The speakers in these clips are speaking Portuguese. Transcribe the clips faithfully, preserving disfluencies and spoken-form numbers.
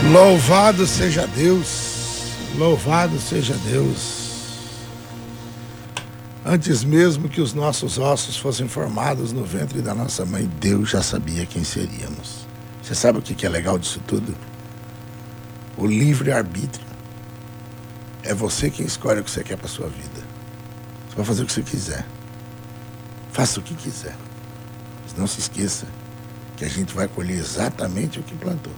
Louvado seja Deus, louvado seja Deus. Antes mesmo que os nossos ossos fossem formados no ventre da nossa mãe, Deus já sabia quem seríamos. Você sabe o que é legal disso tudo? O livre-arbítrio. É você quem escolhe o que você quer para sua vida. Você vai fazer o que você quiser. Faça o que quiser. Mas não se esqueça que a gente vai colher exatamente o que plantou.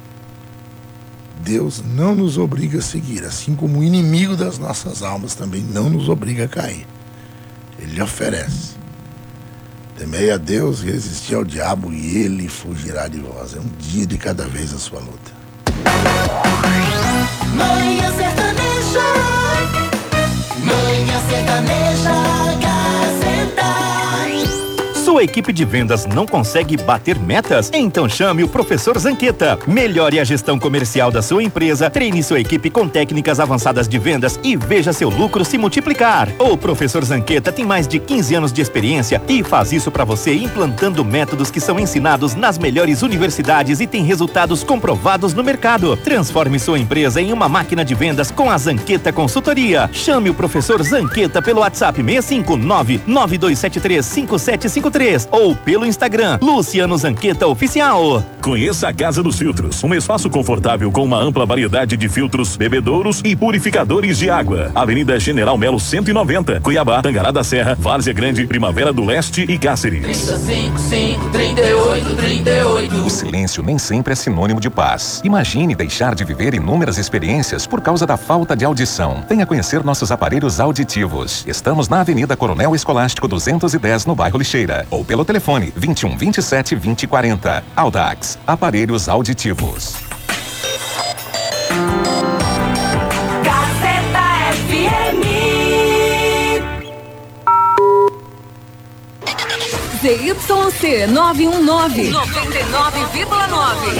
Deus não nos obriga a seguir, assim como o inimigo das nossas almas também não nos obriga a cair. Ele oferece. Temei a Deus, resistir ao diabo e ele fugirá de vós. É um dia de cada vez a sua luta. Manhã Sertaneja, Manhã Sertaneja, Gazeta. Sua equipe de vendas não consegue bater metas? Então chame o Professor Zanqueta. Melhore a gestão comercial da sua empresa, treine sua equipe com técnicas avançadas de vendas e veja seu lucro se multiplicar. O Professor Zanqueta tem mais de quinze anos de experiência e faz isso para você implantando métodos que são ensinados nas melhores universidades e tem resultados comprovados no mercado. Transforme sua empresa em uma máquina de vendas com a Zanqueta Consultoria. Chame o Professor Zanqueta pelo WhatsApp seis cinco nove, nove dois sete três, cinco sete cinco três ou pelo Instagram Luciano Zanqueta Oficial. Conheça a Casa dos Filtros, um espaço confortável com uma ampla variedade de filtros, bebedouros e purificadores de água. Avenida General Melo cento e noventa, Cuiabá, Tangará da Serra, Várzea Grande, Primavera do Leste e Cáceres. trinta, cinco, cinco, trinta e oito, trinta e oito. O silêncio nem sempre é sinônimo de paz. Imagine deixar de viver inúmeras experiências por causa da falta de audição. Venha conhecer nossos aparelhos auditivos. Estamos na Avenida Coronel Escolástico duzentos e dez, no bairro Lixeira. Ou pelo telefone vinte e um, vinte e sete, vinte e quarenta. Audax, aparelhos auditivos. Gazeta F M. Z Y C nove um nove, noventa e nove vírgula nove.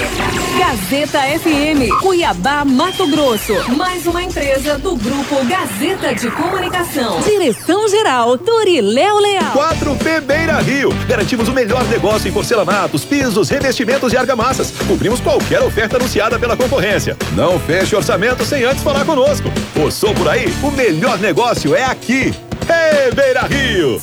Gazeta F M, Cuiabá, Mato Grosso. Mais uma empresa do Grupo Gazeta de Comunicação. Direção-geral, Turiléu Leal. quatro P Beira Rio. Garantimos o melhor negócio em porcelanatos, pisos, revestimentos e argamassas. Cobrimos qualquer oferta anunciada pela concorrência. Não feche orçamento sem antes falar conosco. Forçou por aí? O melhor negócio é aqui. Hey, Beira Rio!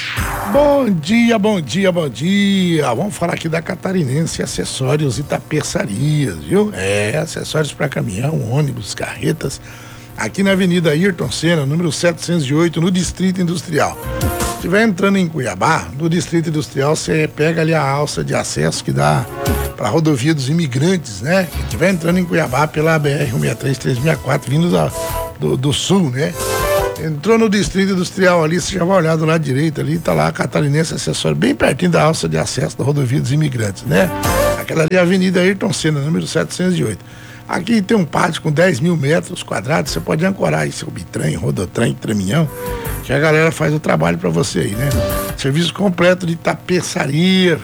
Bom dia, bom dia, bom dia. Vamos falar aqui da Catarinense Acessórios e Tapeçarias, viu? É, acessórios para caminhão, ônibus, carretas. Aqui na Avenida Ayrton Senna, número setecentos e oito, no Distrito Industrial. Se estiver entrando em Cuiabá, no Distrito Industrial, você pega ali a alça de acesso que dá para a rodovia dos imigrantes, né? Se estiver entrando em Cuiabá pela B R cento e sessenta e três, trezentos e sessenta e quatro, vindo da, do, do sul, né? Entrou no Distrito Industrial ali, você já vai olhar do lado direito ali, tá lá a Catarinense Acessório, bem pertinho da alça de acesso da rodovia dos imigrantes, né? Aquela ali é a Avenida Ayrton Senna, número setecentos e oito. Aqui tem um pátio com dez mil metros quadrados, você pode ancorar aí seu bitrem, rodotrem, traminhão, que a galera faz o trabalho para você aí, né? Serviço completo de tapeçaria,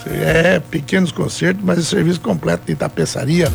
é pequenos concertos, mas é serviço completo de tapeçaria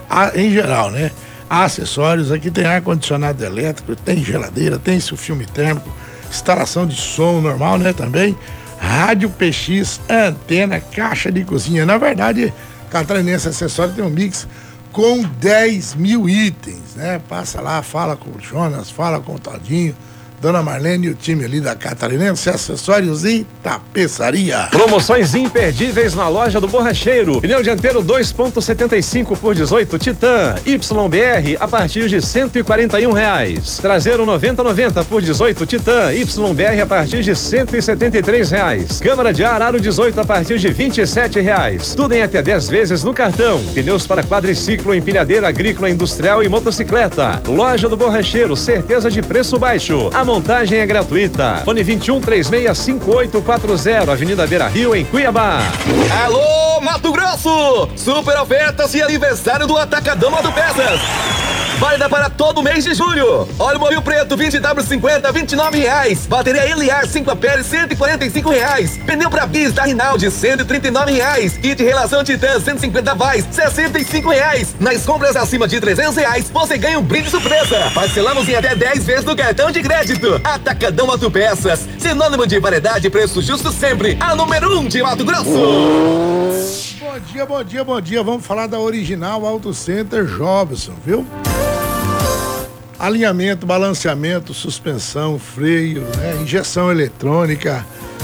em geral, né? Acessórios, aqui tem ar-condicionado elétrico, tem geladeira, tem seu filme térmico, instalação de som normal, né, também, rádio P X, antena, caixa de cozinha. Na verdade, Catarinense Acessório tem um mix com dez mil itens, né? Passa lá, fala com o Jonas, fala com o Todinho, Dona Marlene e o time ali da Catarinense Acessórios e Tapeçaria. Promoções imperdíveis na loja do Borracheiro. Pneu dianteiro dois ponto setenta e cinco por dezoito Titan Y B R a partir de cento e quarenta e um reais. Traseiro noventa noventa por dezoito Titan Y B R a partir de cento e setenta e três reais. Câmara de ar aro dezoito a partir de vinte e sete reais. Tudo em até dez vezes no cartão. Pneus para quadriciclo, empilhadeira agrícola, industrial e motocicleta. Loja do Borracheiro, certeza de preço baixo. A montagem é gratuita. Fone vinte e um, trinta e seis, cinquenta e oito quarenta, Avenida Beira Rio, em Cuiabá. Alô, Mato Grosso! Super ofertas e aniversário do Atacadão Autopeças. Válida para todo mês de julho. Óleo Mobil Preto vinte W cinquenta, vinte e nove reais. Bateria L R cinco amperes, cento e quarenta e cinco reais. Pneu para bis da Rinaldi, cento e trinta e nove reais. Kit relação Titan, cento e cinquenta watts, sessenta e cinco reais. Nas compras acima de trezentos reais, você ganha um brinde surpresa. Parcelamos em até dez vezes no cartão de crédito. Atacadão Autopeças, sinônimo de variedade e preço justo sempre. A número um de Mato Grosso. Bom Bom dia, bom dia, bom dia. Vamos falar da Original Auto Center Jobson, viu? Alinhamento, balanceamento, suspensão, freio, né? Injeção eletrônica.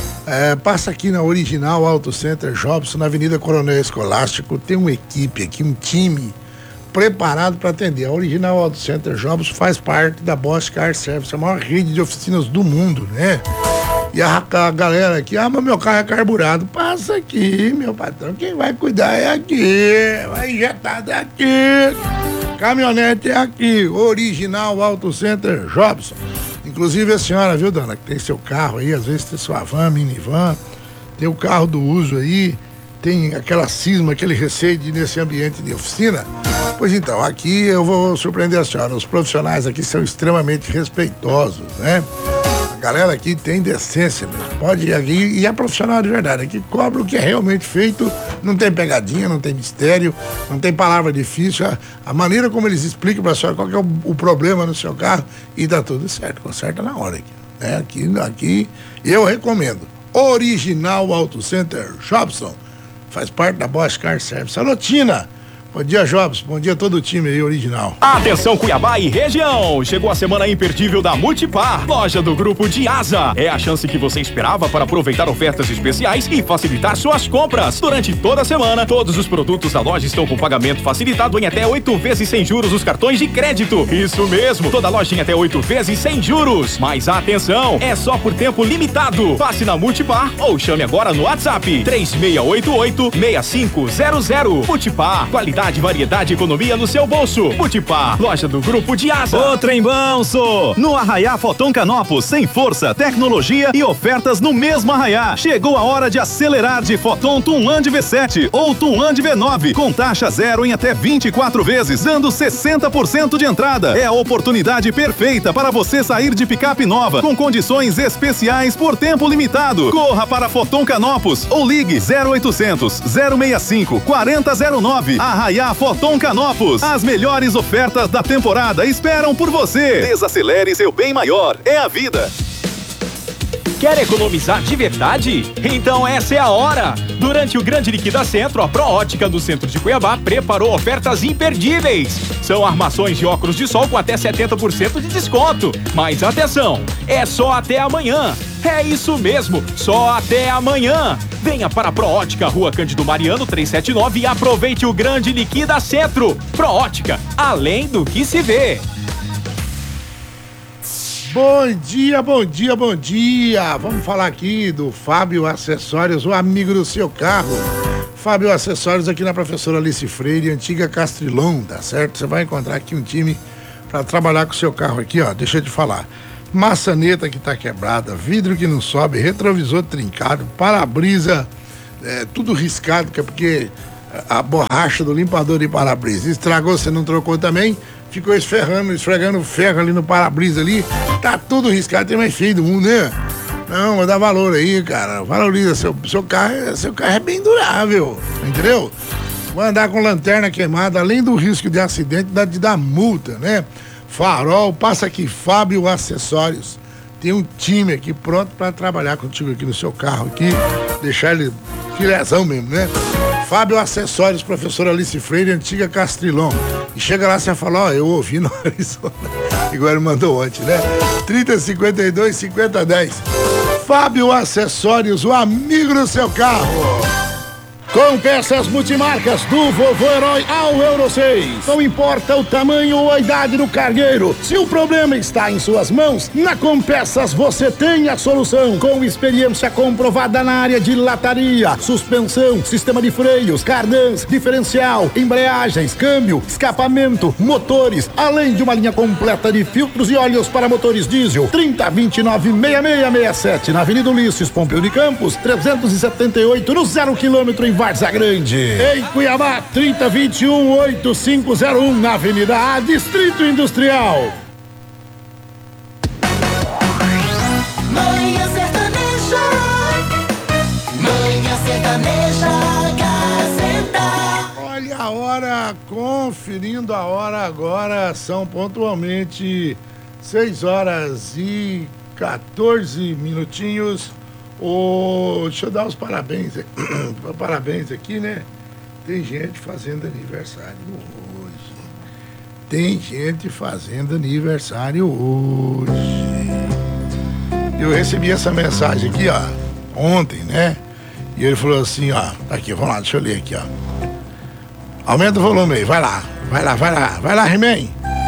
É, passa aqui na Original Auto Center Jobson, na Avenida Coronel Escolástico. Tem uma equipe aqui, um time preparado para atender. A Original Auto Center Jobson faz parte da Bosch Car Service, a maior rede de oficinas do mundo, né? E a, a galera aqui, ah, mas meu carro é carburado. Passa aqui, meu patrão, quem vai cuidar é aqui, vai injetar daqui. Caminhonete é aqui, Original Auto Center Jobson. Inclusive a senhora, viu, dona, que tem seu carro aí, às vezes tem sua van, minivan, tem o carro do uso aí, tem aquela cisma, aquele receio de ir nesse ambiente de oficina. Pois então, aqui eu vou surpreender a senhora, os profissionais aqui são extremamente respeitosos, né? A galera aqui tem decência mesmo, pode ir aqui e é profissional de verdade, aqui cobra o que é realmente feito, não tem pegadinha, não tem mistério, não tem palavra difícil, a, a maneira como eles explicam pra senhora qual que é o, o problema no seu carro e dá tudo certo, conserta na hora aqui, né? Aqui, aqui eu recomendo, Original Auto Center Jobson, faz parte da Bosch Car Service. Alô, Tina! Bom dia, Jobs. Bom dia a todo o time aí, Original. Atenção, Cuiabá e região. Chegou a semana imperdível da Multipar, loja do Grupo Diasa. É a chance que você esperava para aproveitar ofertas especiais e facilitar suas compras. Durante toda a semana, todos os produtos da loja estão com pagamento facilitado em até oito vezes sem juros nos cartões de crédito. Isso mesmo, toda loja em até oito vezes sem juros. Mas atenção, é só por tempo limitado. Passe na Multipar ou chame agora no WhatsApp três seis oito oito, seis cinco zero zero. Multipar, qualidade, variedade e economia no seu bolso. Multipar, loja do Grupo Diasa. Ô Trembanço! No Arraiá Foton Canopus, sem força, tecnologia e ofertas no mesmo Arraiá. Chegou a hora de acelerar de Foton Tunland V sete ou Tunland V nove, com taxa zero em até vinte e quatro vezes, dando sessenta por cento de entrada. É a oportunidade perfeita para você sair de picape nova, com condições especiais por tempo limitado. Corra para Foton Canopus ou ligue zero oitocentos, zero seis cinco, quatro zero nove. Arraiá Foton Canopus. As melhores ofertas da temporada esperam por você. Desacelere seu bem maior. É a vida. Quer economizar de verdade? Então essa é a hora! Durante o Grande Liquida Centro, a Proótica do centro de Cuiabá preparou ofertas imperdíveis. São armações de óculos de sol com até setenta por cento de desconto. Mas atenção, é só até amanhã. É isso mesmo, só até amanhã. Venha para a Proótica, Rua Cândido Mariano trezentos e setenta e nove e aproveite o Grande Liquida Centro. Proótica, além do que se vê. Bom dia, bom dia, bom dia. Vamos falar aqui do Fábio Acessórios, o amigo do seu carro. Fábio Acessórios aqui na Professora Alice Freire, antiga Castrilon, tá certo? Você vai encontrar aqui um time para trabalhar com o seu carro aqui, ó. Deixa eu te falar. Maçaneta que tá quebrada, vidro que não sobe, retrovisor trincado, para-brisa, é, tudo riscado, que é porque a borracha do limpador de para-brisa estragou, você não trocou também, ficou esferrando, esfregando ferro ali no para-brisa ali, tá tudo riscado, tem mais feio do mundo, né? Não, vai dar valor aí, cara, valoriza, seu, seu, carro, seu carro é bem durável, entendeu? Vai andar com lanterna queimada, além do risco de acidente, dá de dar multa, né? Farol, passa aqui, Fábio Acessórios. Tem um time aqui pronto para trabalhar contigo aqui no seu carro aqui, deixar ele filézão mesmo, né? Fábio Acessórios, Professora Alice Freire, antiga Castrilon. E chega lá, você fala, ó, eu ouvi no Arizona. Igual ele mandou ontem, né? trinta, cinquenta e dois, cinquenta, dez. Fábio Acessórios, o amigo do seu carro. Com peças multimarcas do Vovô Herói ao Euro seis. Não importa o tamanho ou a idade do cargueiro, se o problema está em suas mãos, na Compeças você tem a solução. Com experiência comprovada na área de lataria, suspensão, sistema de freios, cardãs, diferencial, embreagens, câmbio, escapamento, motores, além de uma linha completa de filtros e óleos para motores diesel. trinta, vinte e nove, sessenta e seis sessenta e sete na Avenida Ulisses Pompeu de Campos, trezentos e setenta e oito no zero quilômetro em Várzea Grande. Em Cuiabá, trinta, vinte e um, oitenta e cinco zero um na Avenida A, Distrito Industrial. Manhã Sertaneja, Manhã Sertaneja, Gazeta. Olha a hora, conferindo a hora agora, são pontualmente seis horas e quatorze minutinhos. Oh, deixa eu dar os parabéns, parabéns aqui, né? tem gente fazendo aniversário hoje. Tem gente fazendo aniversário hoje. Eu recebi essa mensagem aqui, ó, ontem, né? E ele falou assim, ó, tá aqui, vamos lá, deixa eu ler aqui, ó. Aumenta o volume aí, vai lá, vai lá, vai lá, vai lá, He-Man.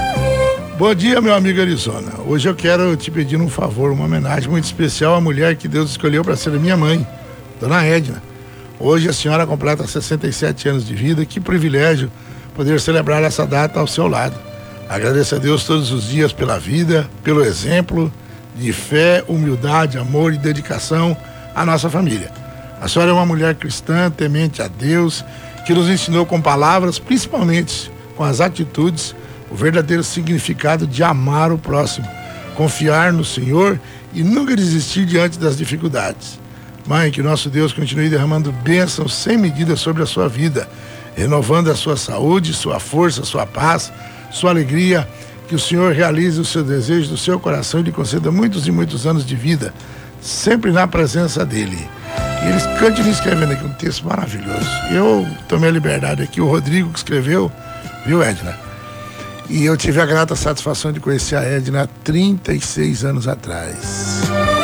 Bom dia, meu amigo Arizona. Hoje eu quero te pedir um favor, uma homenagem muito especial à mulher que Deus escolheu para ser a minha mãe, Dona Edna. Hoje a senhora completa sessenta e sete anos de vida. Que privilégio poder celebrar essa data ao seu lado. Agradeço a Deus todos os dias pela vida, pelo exemplo de fé, humildade, amor e dedicação à nossa família. A senhora é uma mulher cristã, temente a Deus, que nos ensinou com palavras, principalmente com as atitudes, o verdadeiro significado de amar o próximo, confiar no Senhor e nunca desistir diante das dificuldades. Mãe, que nosso Deus continue derramando bênçãos sem medida sobre a sua vida, renovando a sua saúde, sua força, sua paz, sua alegria, que o Senhor realize o seu desejo do seu coração e lhe conceda muitos e muitos anos de vida, sempre na presença dele. E eles continuam escrevendo aqui um texto maravilhoso. Eu tomei a liberdade aqui, o Rodrigo que escreveu, viu, Edna? E eu tive a grata satisfação de conhecer a Edna há trinta e seis anos atrás.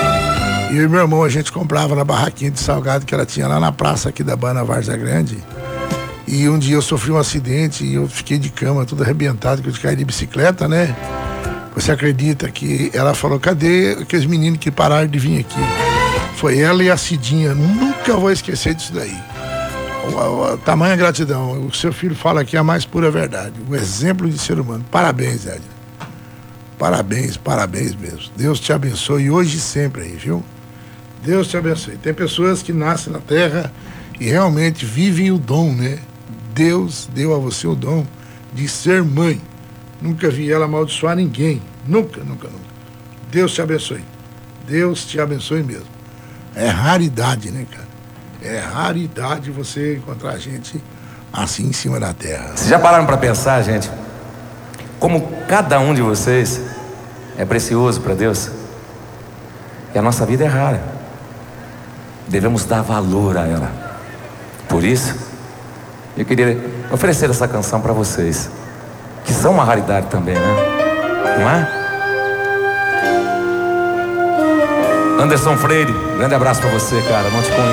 E eu e meu irmão, a gente comprava na barraquinha de salgado que ela tinha lá na praça aqui da Bana Várzea Grande. E um dia eu sofri um acidente e eu fiquei de cama, tudo arrebentado, que eu caí de bicicleta, né? Você acredita que ela falou, cadê aqueles meninos que pararam de vir aqui? Foi ela e a Cidinha, nunca vou esquecer disso daí. O, o, tamanha gratidão, o seu filho fala aqui a mais pura verdade, o exemplo de ser humano. Parabéns, Edna. Parabéns, parabéns mesmo. Deus te abençoe hoje e sempre aí, viu? Deus te abençoe. Tem pessoas que nascem na terra e realmente vivem o dom, né? Deus deu a você o dom de ser mãe. Nunca vi ela amaldiçoar ninguém. Nunca, nunca, nunca. Deus te abençoe. Deus te abençoe mesmo. É raridade, né, cara? É raridade você encontrar gente assim em cima da terra. Vocês já pararam para pensar, gente, como cada um de vocês é precioso para Deus? E a nossa vida é rara. Devemos dar valor a ela. Por isso, eu queria oferecer essa canção para vocês, que são uma raridade também, né? Não é? Anderson Freire, grande abraço para você, cara. Não te conheço.